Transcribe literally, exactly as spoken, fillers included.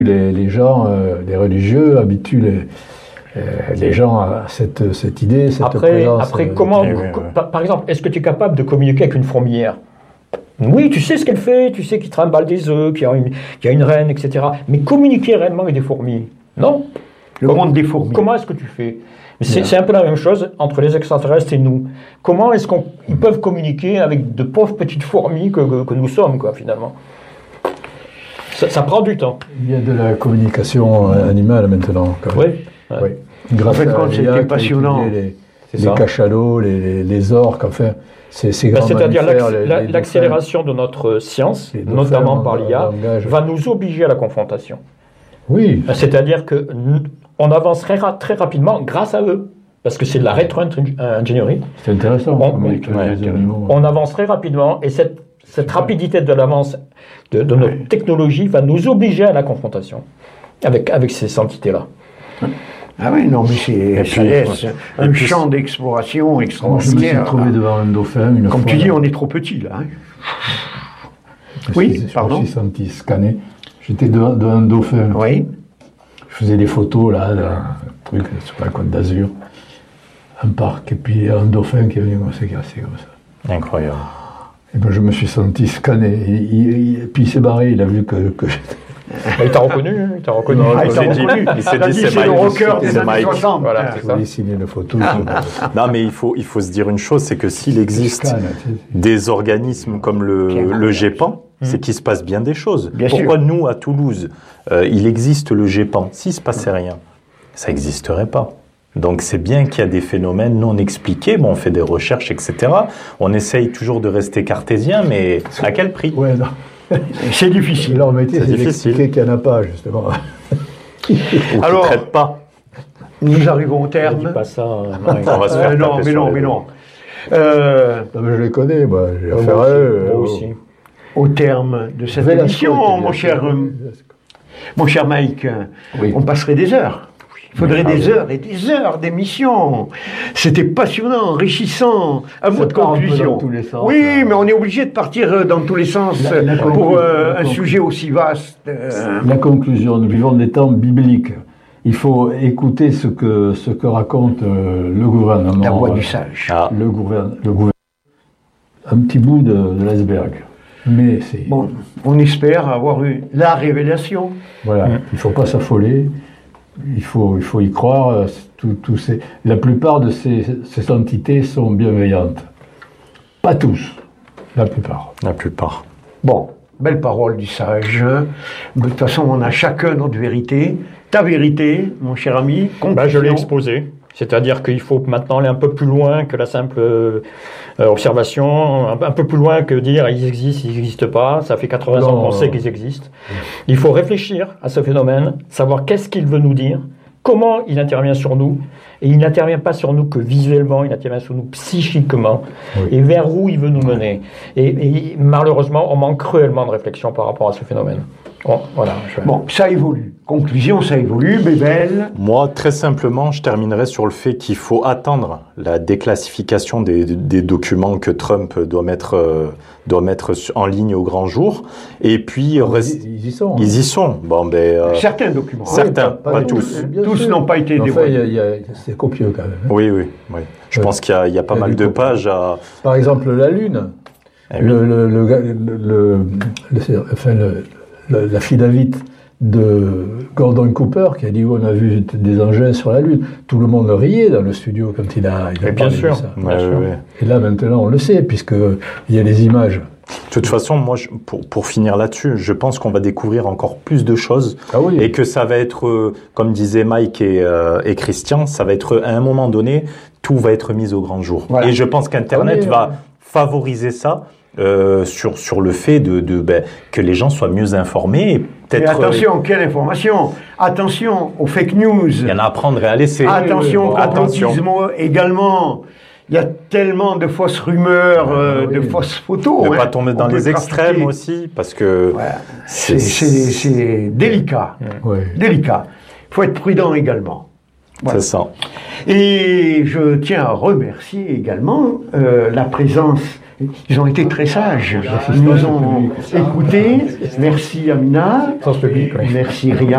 les, les gens, euh, les religieux habituent les, euh, les gens à cette, cette idée, cette après, présence. Après, euh, comment, oui, oui, oui. par, par exemple, est-ce que tu es capable de communiquer avec une fourmilière? Oui, tu sais ce qu'elle fait, tu sais qu'il trimballe des œufs, qu'il y a une, qu'il y a une reine, et cetera. Mais communiquer réellement avec des fourmis, non. Le monde des fourmis. Comment est-ce que tu fais? C'est, c'est un peu la même chose entre les extraterrestres et nous. Comment est-ce qu'ils peuvent communiquer avec de pauvres petites fourmis que, que, que nous sommes, quoi, finalement? Ça, ça prend du temps. Il y a de la communication animale maintenant. Quand même. Oui. Oui. Grâce En fait, à quand l'I A c'était qui a passionnant. étudié Les, C'est les ça. cachalots, les, les, les orques, enfin, ces, ces Ben, grands c'est-à-dire mammifères, l'acc- les- la- les dauphins. l'accélération de notre science, Les dauphins notamment ont par un l'I A, langage. va nous obliger à la confrontation. Oui, C'est-à-dire que nous- on avancerait ra- très rapidement grâce à eux, parce que c'est de la rétro-ingénierie. c'est intéressant. On- comme oui, avec les ouais, animaux. On avancerait rapidement et cette, cette rapidité de l'avance de, de notre technologie va nous obliger à la confrontation avec, avec ces entités-là. Ah oui, non, mais c'est, ça puis- laisse et un puis- champ d'exploration Moi, je me suis extraordinaire. trouvé devant un dauphin une Comme fois. tu dis, on est trop petit, là. hein. Je Oui, me suis- pardon. Je me suis senti scanné. J'étais devant, devant un dauphin. Oui. Je faisais des photos, là, d'un truc sur la côte d'Azur. Un parc, et puis un dauphin qui est venu me casser comme ça. Incroyable. Et ben, je me suis senti scanné. Et, il- il- et puis il s'est barré, il a vu que, que j'étais. Mais il t'a reconnu, hein, il t'a reconnu. Non, Ah, il il t'a s'est dit- reconnu. il s'est Il a dit, dit, c'est c'est le Mike. rocker des C'est années Mike. soixante. Voilà, Je c'est ça. voulais signer une photo. Non, mais il faut, il faut se dire une chose, c'est que s'il existe Scan, tu sais. des organismes comme le, le GEPAN, c'est qu'il se passe bien des choses. Bien Pourquoi sûr. nous, à Toulouse, euh, il existe le GEPAN? S'il se passait rien, ça n'existerait pas. Donc c'est bien qu'il y a des phénomènes non expliqués, bon, on fait des recherches, et cetera. On essaye toujours de rester cartésien, mais à quel prix? Ouais, non. C'est difficile. Leur métier, C'est c'est difficile. d'expliquer qu'il n'y en a pas, justement. Ou Alors- Alors, ne traitent pas. Nous arrivons au Ne dis terme. pas ça. euh, On va se faire Euh, non, taper mais sur non, les mais doigts. non. Euh, Non, mais je les connais, moi. J'ai affaire Moi à aussi, eux. moi euh, aussi. au terme de cette Velasco émission, était bien mon sûr. cher, euh, mon cher Mike, euh, Oui. on passerait des heures. Il faudrait Ah des oui. heures et des heures d'émission. C'était passionnant, enrichissant. Un mot de part un peu conclusion. dans tous les sens, oui, là. mais on est obligé de partir euh, dans tous les sens La- la euh, pour conclu- euh, la un conclu- sujet aussi vaste. euh. La conclusion, nous vivons des temps bibliques. Il faut écouter ce que, ce que raconte euh, le gouvernement. La voix euh, du sage. Ah, Le gouvernement. Le gouvernement. Un petit bout de, de l'iceberg. Mais c'est. Bon, on espère avoir eu la révélation. Voilà. Mm. Il ne faut pas s'affoler. Il faut, il faut y croire. euh, tout- tout ces- la plupart de ces, ces entités sont bienveillantes. Pas tous. La plupart. la plupart. Bon, belle parole du sage. De toute façon, on a chacun notre vérité. Ta vérité, mon cher ami. Ben, je l'ai conclusion. exposé. C'est-à-dire qu'il faut maintenant aller un peu plus loin que la simple euh, observation, un, un peu plus loin que dire ils existent, ils n'existent pas. Ça fait quatre-vingts ans Non, qu'on sait non. qu'ils existent. Il faut réfléchir à ce phénomène, savoir qu'est-ce qu'il veut nous dire, comment il intervient sur nous. Et il n'intervient pas sur nous que visuellement, il intervient sur nous psychiquement. Oui. Et vers où il veut nous mener. Et, et malheureusement, on manque cruellement de réflexion par rapport à ce phénomène. Bon, voilà. je- Bon, ça évolue. Conclusion, ça évolue, Bébel. Moi, très simplement, je terminerai sur le fait qu'il faut attendre la déclassification des, des documents que Trump doit mettre, euh, doit mettre su- en ligne au grand jour. Et puis, reste- Ils, ils y sont. ils y sont. Bon, ben, euh, Certains documents. Certains, Oui, pas tous. bien Tous sûr. n'ont pas été Mais enfin, dévoilés. il y a- il y a- c'est copieux quand même. hein. oui, oui, oui. Je Ouais. pense qu'il y a, il y a pas Il y a mal du de copain. pages à. Par exemple, la Lune. Eh oui. Le, le, le, le, le- le- enfin, le- le- la fille David de Gordon Cooper qui a dit on a vu des engins sur la Lune. Tout le monde riait dans le studio quand il a, il a Mais bien parlé sûr. de ça. Ouais, sûr. ouais, ouais. Et là maintenant on le sait puisqu'il y a les images. De toute façon, moi, je- pour, pour finir là-dessus, je pense qu'on va découvrir encore plus de choses. Ah oui. Et que ça va être, euh, comme disaient Mike et, euh, et Christian, ça va être, à un moment donné, tout va être mis au grand jour. Voilà. Et je pense qu'Internet Ah oui, va oui. favoriser ça euh, sur, sur le fait de, de, ben, que les gens soient mieux informés. Et Mais peut-être, attention, quelle information. Attention aux fake news. euh, il y en a à prendre et à laisser. Attention au Attention. complotisme également. Il y a tellement de fausses rumeurs, euh, oui. de fausses photos. De ne hein. pas tomber dans On peut les trafiquer. extrêmes aussi, parce que Ouais. C'est c'est- c'est délicat. Ouais. Délicat. Il faut être prudent également. Voilà. c'est ça. Et je tiens à remercier également euh, la présence. Ils ont été très sages. Ils nous ont écoutés. Merci Amina. Sens public, oui. Merci Ria.